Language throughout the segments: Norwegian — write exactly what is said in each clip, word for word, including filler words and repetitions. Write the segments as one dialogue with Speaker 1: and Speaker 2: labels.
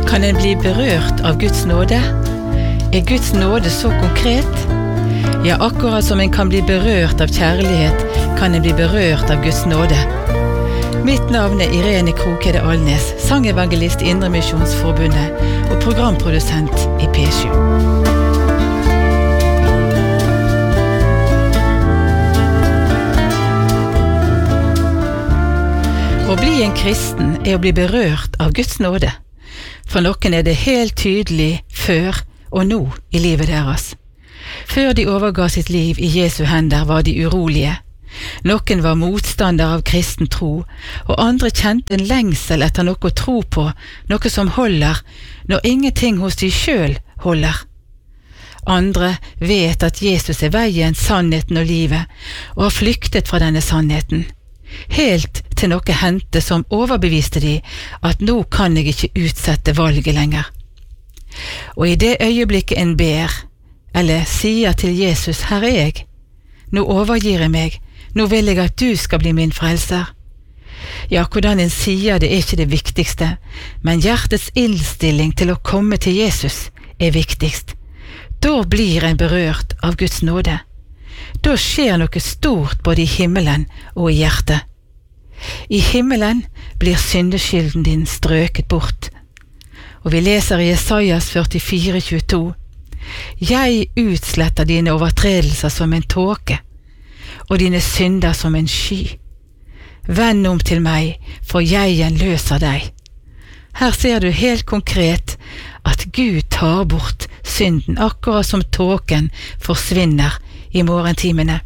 Speaker 1: Kan en bli berørt av Guds nåde? Er Guds nåde så konkret? Ja, akkurat som en kan bli berørt av kjærlighet, kan en bli berørt av Guds nåde. Mitt navn er Irene Krokhede Alnes, sangevangelist i Indremisjonsforbundet og programprodusent i P sju. Å bli en kristen er å bli berørt av Guds nåde. For noen er det helt tydelig før og nå i livet deres. Før de overga sitt liv i Jesu hender var de urolige. Noen var motstander av kristen tro, og andre kjente en lengsel etter noe å tro på, noe som holder, når ingenting hos de selv holder. Andre vet at Jesus er veien, sannheten og livet, og har flyktet fra denne sannheten. Helt til noe hendte som overbeviste de at nå kan jeg ikke utsette valget lenger. Og i det øyeblikket en ber, eller sier til Jesus, «Her er jeg, nå overgir jeg meg, nå vil jeg at du skal bli min frelser». Ja, hvordan en sier det er ikke det viktigste, men hjertets innstilling til å komme til Jesus er viktigst. Da blir en berørt av Guds nåde. Da skjer noe stort både i himmelen og i hjertet. I himmelen blir syndeskylden din strøket bort. Og vi leser i Jesajas førtifire tjueto, «Jeg utsletter dine overtredelser som en tåke, og dine synder som en sky. Vend om til meg, for jeg gjenløser deg». Her ser du helt konkret at Gud tar bort synden, akkurat som tåken forsvinner i morgentimene.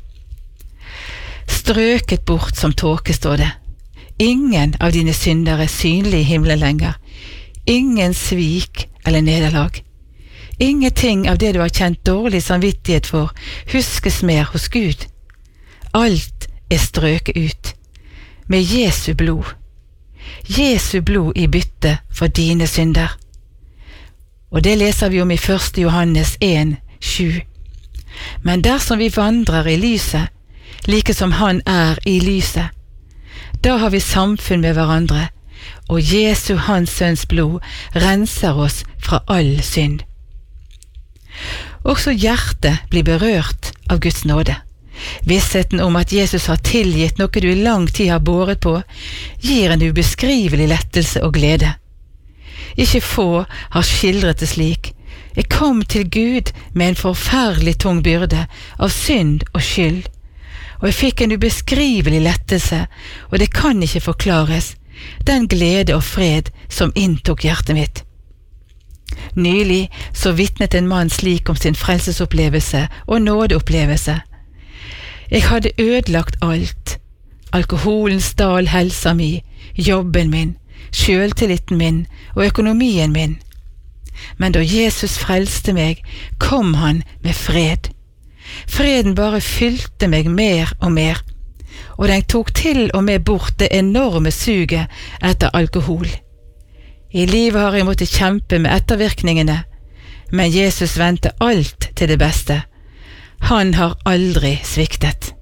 Speaker 1: Strøket bort som tåke, står det. Ingen av dine synder er synlig i himmelen lenger. Ingen svik eller nederlag. Ingenting av det du har kjent dårlig samvittighet for huskes mer hos Gud. Alt er strøket ut med Jesu blod. Jesu blod i bytte for dine synder. Og det leser vi om i første Johannes en sju. Men dersom vi vandrer i lyset, like som han er i lyset, da har vi samfunn med hverandre, og Jesu hans sønns blod renser oss fra all synd. Også hjertet blir berørt av Guds nåde. Vissheten om at Jesus har tilgitt noe du i lang tid har båret på, gir en ubeskrivelig lettelse og glede. Ikke få har skildret det slik. Jeg kom til Gud med en forferdelig tung byrde av synd og skyld, og jeg fikk en ubeskrivelig lettelse, og det kan ikke forklares, den glede og fred som inntok hjertet mitt. Nylig så vittnet en mann slik om sin frelsesopplevelse og nådeopplevelse. Jeg hadde ødelagt alt. Alkoholen stal helsa mi, jobben min, selvtilliten min og økonomien min. Men da Jesus frelste meg, kom han med fred. Freden bare fylte meg mer og mer, og den tok til og med bort det enorme suget etter alkohol. I livet har jeg måttet kjempe med ettervirkningene, men Jesus vendte alt til det beste. Han har aldri sviktet.